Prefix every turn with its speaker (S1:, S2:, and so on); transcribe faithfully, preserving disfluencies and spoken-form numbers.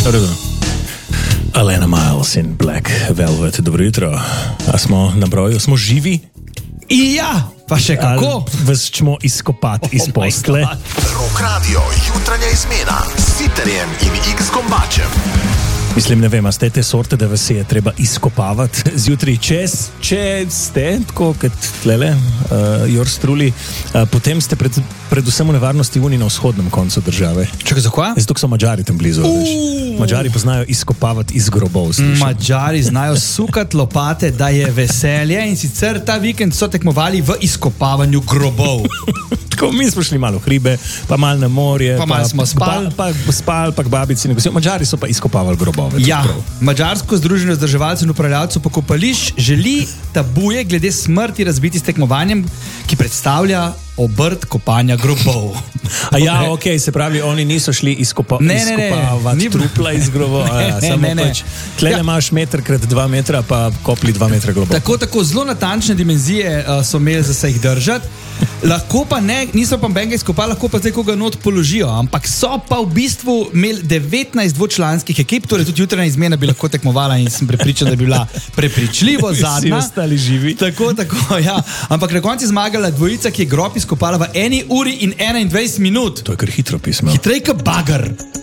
S1: Alena Miles in Black Velvet, dobro jutro. A smo na broju, smo živi?
S2: Ja, pa še kako?
S1: Vas ćemo izkopati iz postle.
S3: Rock Radio, jutranja izmena s Sitarjem in X Gombačem.
S1: Mislim, ne vem, a ste te sorte, da vas je treba izkopavati zjutraj, če, če ste, tako kot tlele, uh, yours truly, uh, potem ste pred, predvsem v nevarnosti uni na vzhodnem koncu države.
S2: Čakaj, za kva?
S1: Zato so Mađari tam blizu, veš. Mađari poznajo izkopavati iz grobov, slišim.
S2: Mađari znajo sukati lopate, da je veselje, in sicer ta vikend so tekmovali v izkopavanju grobov.
S1: Tako, mi smo šli malo v hribe, pa malo na morje,
S2: pa malo smo spali,
S1: pa, pa spali, pa k babici. Mađari so pa izkopavali grobove.
S2: Ja, Mađarsko združenje vzdrževalcev in upravljavcev pokopališč želi tabuje glede smrti razbiti s tekmovanjem, ki predstavlja obrt kopanja grobov.
S1: A ja, ok, se pravi, oni niso šli izkopa,
S2: ne, ne,
S1: izkopavati
S2: ne,
S1: trupla iz grobov. Ja,
S2: ne,
S1: samo
S2: ne, ne.
S1: pač, tlele ja. Imaš meter krat dva metra, pa kopli dva metra grobov.
S2: Tako, tako zelo natančne dimenzije uh, so imeli za se jih držati. Lahko pa ne, niso pa benga izkopali, lahko pa zdaj koga not položijo, ampak so pa v bistvu imeli devetnajst dvočlanskih ekip, torej tudi jutranja izmena bi lahko tekmovala in sem prepričan, da bi bila prepričljivo zadnja.
S1: Vsi ostali živi.
S2: Tako, tako, ja. Ampak na koncu je zmagala dvojica, ki je grob izkopala v eni uri in enaindvajset minut.
S1: To je kar hitro pismo.
S2: Hitrej kot bager.